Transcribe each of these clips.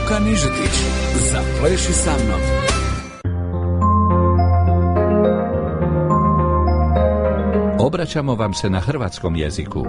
Luka Nižetić. Zapleši sa mnom. Obraćamo vam se na hrvatskom jeziku.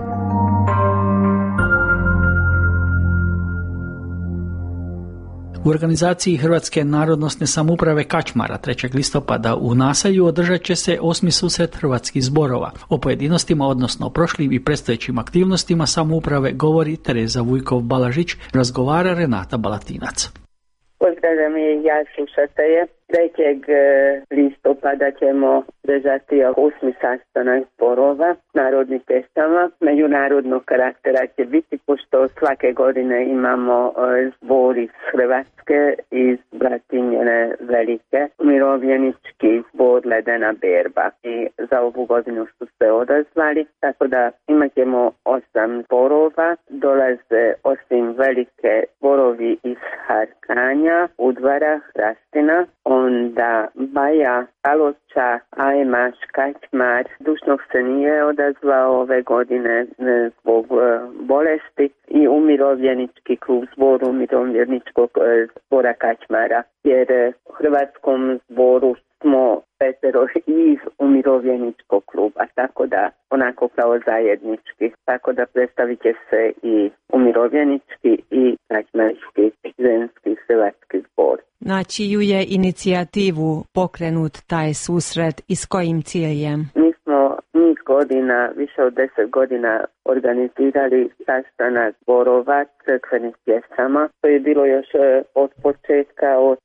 U organizaciji Hrvatske narodnosne samouprave Kačmara 3. listopada u Naselju održat će se 8. susret hrvatskih zborova. O pojedinostima, odnosno o prošlim i predstojećim aktivnostima samouprave govori Tereza Vujkov-Balažić, razgovara Renata Balatinac. Pozdravljam i ja slušatelje. 3. listopada ćemo držati 8. sastanak zborova narodnih pjesama. Međunarodnog karaktera će biti, pošto svake godine imamo zbor iz Hrvatske, iz Bratinjene Velike, umirovljenički zbor Ledena berba. I za ovu godinu su se odazvali, tako da imat ćemo 8 zborova. Dolaze osim Velike zborovi iz Harkanja, Udvara, Hrastina, onda Baja, Kaloča, Ajmaš, Kačmar. Dušnog se nije odazvao ove godine zbog bolesti i umirovljenički klub zbor umirovljeničkog zbora Kačmara, jer u hrvatskom zboru smo 5 iz umirovljeničkog kluba, tako da onako kao zajednički, tako da predstavit će se i umirovljenički i kačmarski ženski hrvatski zbor. Na čiju je inicijativu pokrenut taj susret i s kojim ciljem? Mi smo niz godina, više od 10 godina organizirali sastanak zborova crkvenih pjesama. To je bilo još od početka, od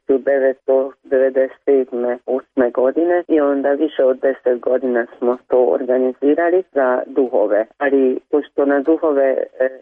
1997. 8. godine i onda više od 10 godina smo to organizirali za duhove. Ali pošto na duhove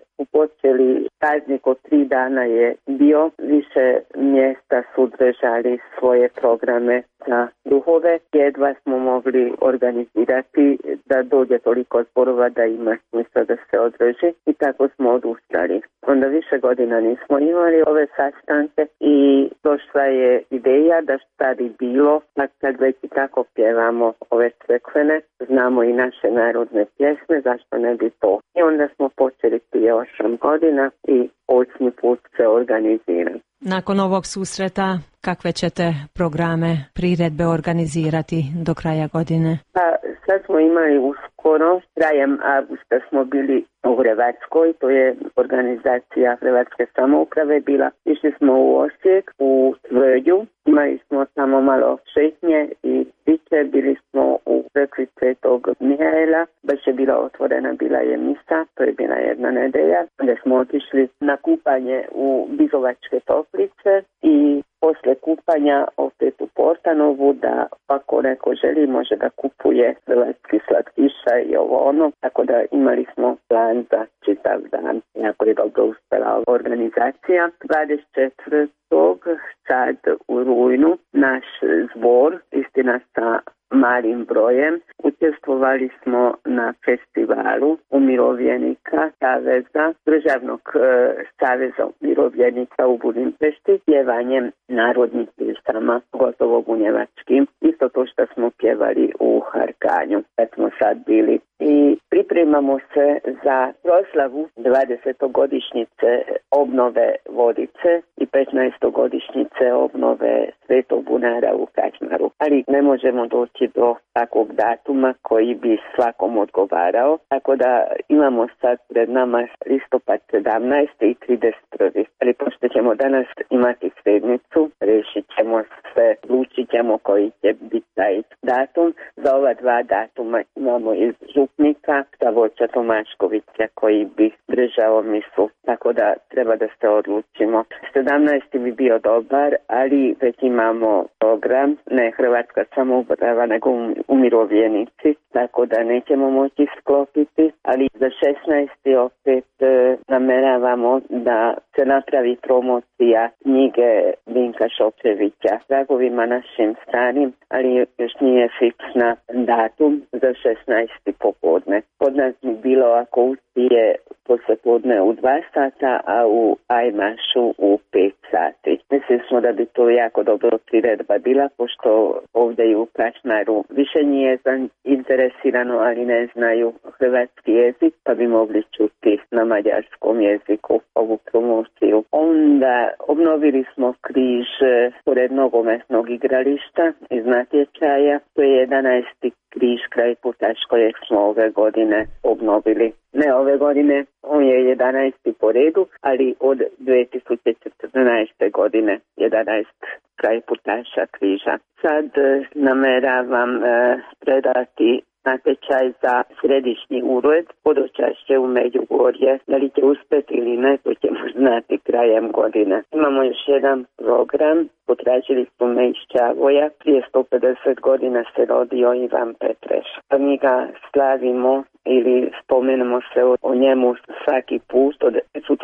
upočeli praznik od 3 dana je bio, više mjesta su držali svoje programe za duhove. Jedva smo mogli organizirati da dođe toliko zborova da ima smisla da se održi i tako smo odustali. Onda više godina nismo imali ove sastanke i došla je ideja da šta bi bilo, a kad već i tako pjevamo ove crkvene, znamo i naše narodne pjesme, zašto ne bi to. I onda smo počeli prije 8 godina i 8. put se organizirati. Nakon ovog susreta, kakve ćete programe, priredbe organizirati do kraja godine? Pa sad smo imali uskoro, krajem avgusta smo bili u Hrvatskoj, to je organizacija Hrvatske samouprave bila. Išli smo u Osijek, u Tvrđu, imali smo tamo malo šetnje i piće, bili smo u crkvi Svetog Mihaela, baš je bila otvorena, bila je misa, to je bila jedna nedelja, gdje smo otišli na kupanje u Bizovačke toplice i posle kupanja opet u Portanovu, da ako neko želi može da kupuje hrvatski slatkiša i ovo ono, tako da imali smo plan za čitav dan. Jako je dobro uspjela organizacija. 24. sad u rujnu naš zbor, istina sa malim brojem, učestvovali smo na festivalu umirovljenika Saveza, Državnog saveza umirovljenika u Budimpešti, pjevanjem narodnih pjesama, gotovo bunjevačkim. Isto to što smo pjevali u Harkanju, kad smo sad bili. I pripremamo se za proslavu 20. godišnjice obnove Vodice i 15. godišnjice obnove Svetog Bunara u Kačmaru. Ali ne možemo doći do takvog datuma koji bi svakom odgovarao. Tako da imamo sad pred nama listopad 17. i 31. Ali pošto ćemo danas imati srednicu, rešit ćemo sve, odlučit ćemo koji će biti taj datum. Za ova 2 datuma imamo iz župnika Stavoća Tomaškovića koji bi držao misu. Tako da treba da se odlučimo. 17. bi bio dobar, ali već imamo program, ne Hrvatska samouprava, nego umirovljenici, tako da nećemo moći sklopiti, ali za 16. opet nameravamo da se napravi promocija knjige Vinka Šopčevića tragovima našim starim, ali još nije fiksna datum za 16. popodne. Kod nas bi bilo, ako uspije, poslijepodne u 2 sata, a u Ajmašu u 5 sati. Mislili smo da bi to jako dobro priredba bila, pošto ovdje u Kačmaru više nije interesirano, ali ne znaju hrvatski jezik, pa bi mogli čuti na mađarskom jeziku ovu promociju. Onda obnovili smo križ pored nogometnog igrališta iz natječaja. To je 11. križ kraj Putaš kojeg smo ove godine obnovili. Ne ove godine, on je 11. po redu, ali od 2014. godine 11 kraj Putaša križa. Sad nameravam predati natječaj za središnji ured Podočašće u Međugorje. Da li će uspjeti ili ne, to ćemo znati krajem godine. Imamo još jedan program. Potražili smo me iz Čavoja. Prije 150 godina se rodio Ivan Petreš. Mi ga slavimo ili spomenemo se o njemu svaki put od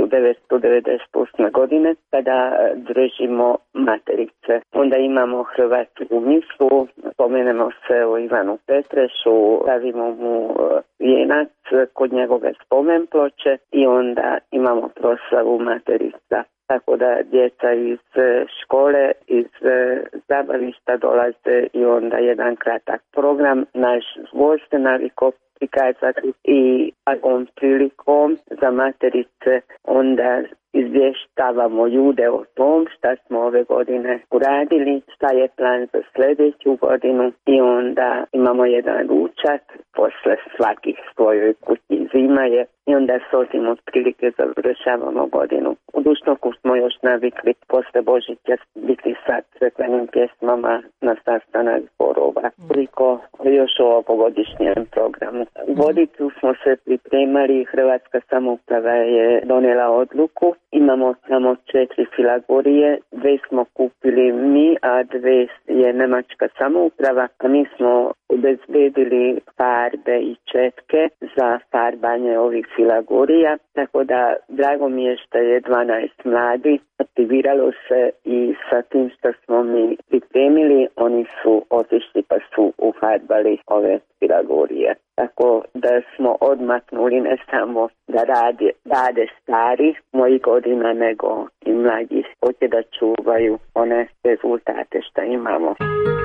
1998. godine kada držimo materice. Onda imamo hrvatsku misu, spomenemo se o Ivanu Petrešu, stavimo mu vijenac kod njegove spomen ploče i onda imamo proslavu materica. Tako da djeca iz škole, iz zabavišta dolaze i onda jedan kratak program. Naš zbor se navikao prikazati i ovom prilikom za materice onda izvještavamo ljude o tom šta smo ove godine uradili, šta je plan za sljedeću godinu i onda imamo jedan ručak posle svakih svojoj kući zima je i onda s osim otprilike završavamo godinu. U Dušnoku smo još navikli posle Božića biti sa crkvenim pjesmama na sastanak zborova. Koliko još o ovogodišnjem programu. Vodicu smo se pripremali, Hrvatska samouprava je donijela odluku. Imamo samo 4 filagorije, 2 smo kupili mi, a 2 je Njemačka samouprava, a mi smo obezbedili farbe i četke za farbanje ovih filagorija, tako da drago mi je što je 12 mladi aktiviralo se i sa tim što smo mi pripremili, oni su otišli pa su ufarbali ove filagorije. Tako da smo odmaknuli ne samo da rade stari moji godina, nego i mlađi hoće da čuvaju one rezultate što imamo.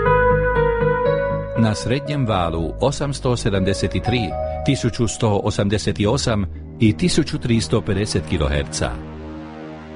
Na srednjem valu 873, 1188 i 1350 kHz.